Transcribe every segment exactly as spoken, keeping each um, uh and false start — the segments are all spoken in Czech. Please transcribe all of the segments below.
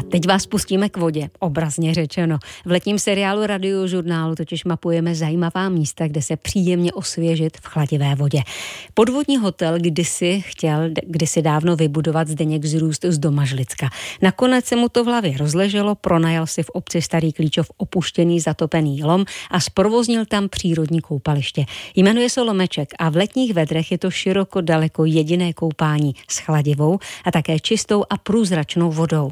Teď vás pustíme k vodě, obrazně řečeno. V letním seriálu Radiožurnálu totiž mapujeme zajímavá místa, kde se příjemně osvěžit v chladivé vodě. Podvodní hotel kdysi chtěl kdysi dávno vybudovat Zdeněk Zrůst z Domažlicka. Nakonec se mu to v hlavě rozleželo, pronajal si v obci Starý Klíčov opuštěný zatopený lom a zprovoznil tam přírodní koupaliště. Jmenuje se Lomeček a v letních vedrech je to široko daleko jediné koupání s chladivou a také čistou a průzračnou vodou.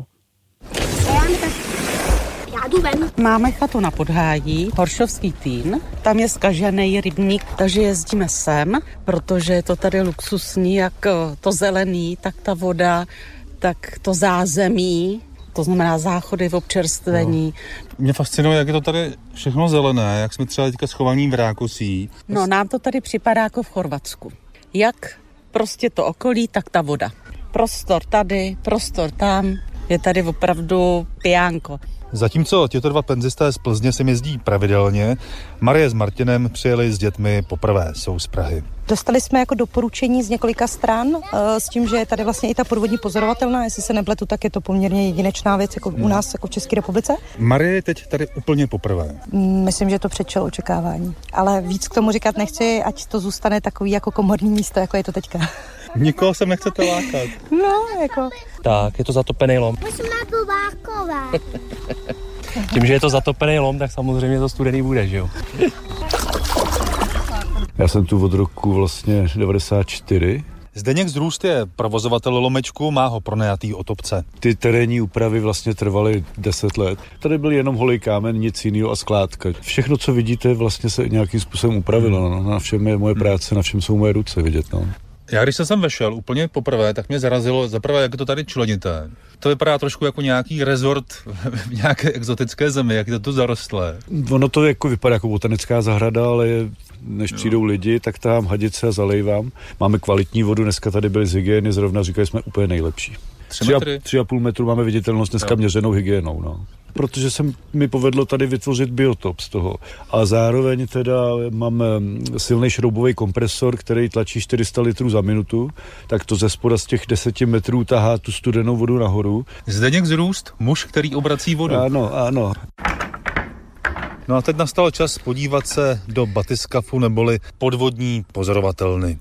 Máme chatu na Podhájí, Horšovský Týn, tam je zkažený rybník, takže jezdíme sem, protože je to tady luxusní, jak to zelený, tak ta voda, tak to zázemí, to znamená záchody v občerstvení. No. Mě fascinuje, jak je to tady všechno zelené, jak jsme třeba teďka schovaní v Rákosí. No, nám to tady připadá jako v Chorvatsku. Jak prostě to okolí, tak ta voda. Prostor tady, prostor tam, je tady opravdu pijánko. Zatímco těto dva penzisté z Plzně sem jezdí pravidelně, Marie s Martinem přijeli s dětmi poprvé, jsou z Prahy. Dostali jsme jako doporučení z několika stran s tím, že je tady vlastně i ta podvodní pozorovatelná, jestli se nepletu, tak je to poměrně jedinečná věc jako u nás, jako v České republice. Marie je teď tady úplně poprvé. Myslím, že to předčilo očekávání, ale víc k tomu říkat nechci, ať to zůstane takový jako komorní místo, jako je to teďka. Nikoho sem nechcete lákat. No, jako... Tak, je to zatopený lom. Tím, že je to zatopený lom, tak samozřejmě to studený bude, že jo? Já jsem tu od roku vlastně devadesát čtyři. Zdeněk Zrůst je provozovatel Lomečku, má ho pronajatý od obce. Ty terénní úpravy vlastně trvaly deset let. Tady byl jenom holý kámen, nic jiného a skládka. Všechno, co vidíte, vlastně se nějakým způsobem upravilo. No. Na všem je moje práce, na všem jsou moje ruce vidět. No. Já když jsem sem vešel úplně poprvé, tak mě zarazilo zaprvé, jak je to tady členité. To vypadá trošku jako nějaký rezort v nějaké exotické zemi, jak je to tu zarostlé. Ono to jako vypadá jako botanická zahrada, ale je, než přijdou lidi, tak tam hadice a zalejvám. Máme kvalitní vodu, dneska tady byly z hygieny, zrovna říkali jsme úplně nejlepší. Tři metry? Tři a půl metru máme viditelnost dneska jo. Měřenou hygienou, no. Protože se mi povedlo tady vytvořit biotop z toho. A zároveň teda mám silný šroubový kompresor, který tlačí čtyři sta litrů za minutu, tak to ze spoda z těch deseti metrů tahá tu studenou vodu nahoru. Zdeněk Zrůst, muž, který obrací vodu. Ano, ano. No a teď nastal čas podívat se do batyskafu neboli podvodní pozorovatelny.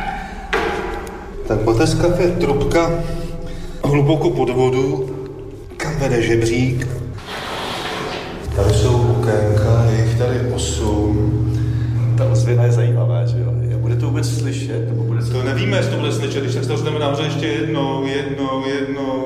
Tak batyskaf je trubka hluboko pod vodu, kam vede žebřík. Tady jsou okénka, je jich tady osm. Ta ozvěna je zajímavá, že jo? Bude to vůbec slyšet? Nebo bude to nevíme, jestli to bude slyšet, když tak se to dostaneme nahoře ještě jednou, jednou, jednou.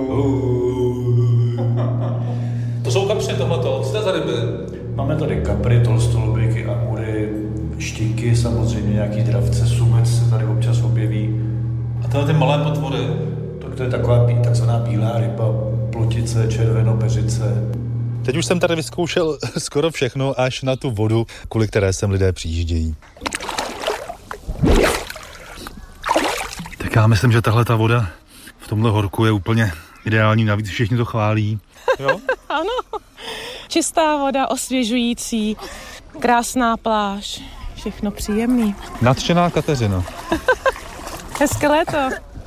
To jsou kapři tohleto, co jste za ryby? Máme tady kapry, tolstoloběky, amury, štíky, samozřejmě nějaký dravce, sumec se tady občas objeví. A tyhle ty malé potvory? Tak to je taková takzvaná bílá ryba, plotice, červeno, peřice. Teď už jsem tady vyzkoušel skoro všechno, až na tu vodu, kvůli které sem lidé přijíždějí. Tak já myslím, že tahle ta voda v tomhle horku je úplně ideální, navíc všichni to chválí. Jo? Ano, čistá voda, osvěžující, krásná pláž, všechno příjemný. Nadšená Kateřina. Hezké léto.